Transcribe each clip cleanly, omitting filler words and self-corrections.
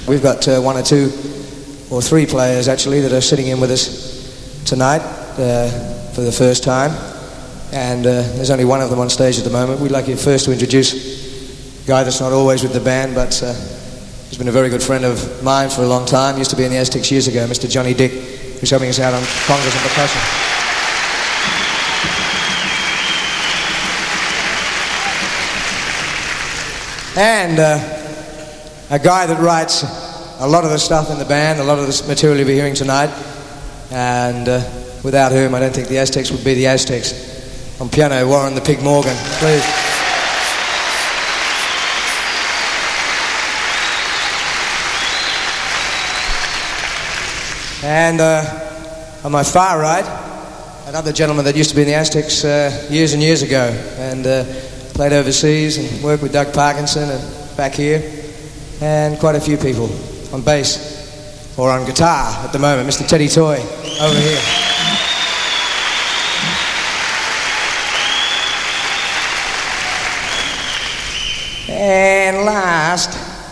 We've got one or two or three players actually that are sitting in with us tonight for the first time, and there's only one of them on stage at the moment. We'd like you first to introduce a guy that's not always with the band, but he's been a very good friend of mine for a long time. Used to be in the Aztecs years ago, Mr. Johnny Dick, who's helping us out on congas and percussion. And a guy that writes a lot of the stuff in the band, a lot of the material you'll be hearing tonight, and without whom I don't think the Aztecs would be the Aztecs. On piano, Warren the Pig Morgan, please. And on my far right, another gentleman that used to be in the Aztecs years and years ago, and played overseas and worked with Doug Parkinson and back here, and quite a few people on bass or on guitar at the moment, Mr. Teddy Toy over here. And last,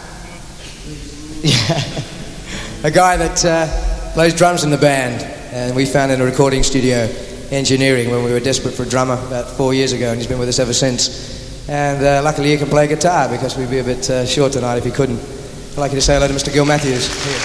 a guy that plays drums in the band, and we found in a recording studio engineering when we were desperate for a drummer about 4 years ago, and he's been with us ever since. And luckily he can play guitar, because we'd be a bit short tonight if he couldn't. I'd like you to say hello to Mr. Gil Matthews. Here.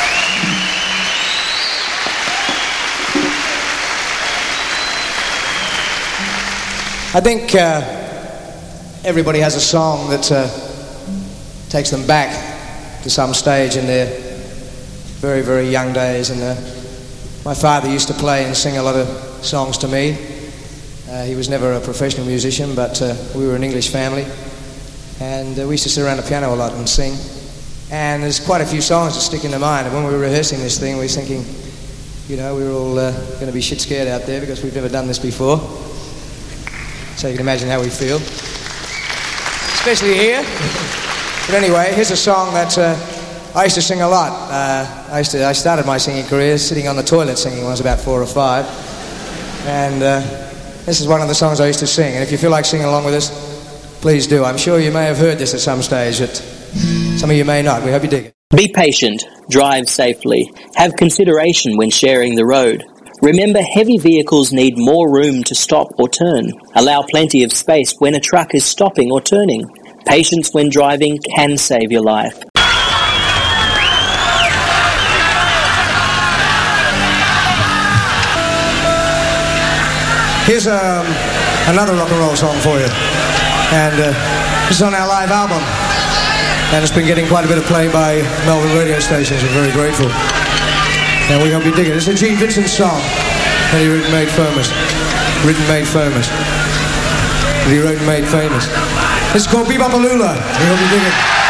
I think everybody has a song that takes them back to some stage in their very, very young days. And my father used to play and sing a lot of songs to me. He was never a professional musician, but we were an English family, and we used to sit around the piano a lot and sing. And there's quite a few songs that stick in the mind. And when we were rehearsing this thing, we were thinking, you know, we were all going to be shit scared out there because we've never done this before. So you can imagine how we feel, especially here. But anyway, here's a song that I used to sing a lot. I started my singing career sitting on the toilet singing when I was about 4 or 5. And this is one of the songs I used to sing. And if you feel like singing along with us, please do. I'm sure you may have heard this at some stage, but some of you may not. We hope you dig it. Be patient, drive safely, have consideration when sharing the road. Remember, heavy vehicles need more room to stop or turn. Allow plenty of space when a truck is stopping or turning. Patience when driving can save your life. Here's another rock and roll song for you. And this is on our live album. And it's been getting quite a bit of play by Melbourne radio stations. We're very grateful. And we hope you dig it. It's a Gene Vincent song that he wrote and made famous. That he wrote and made famous. It's called Bebop Alula. We hope you dig it.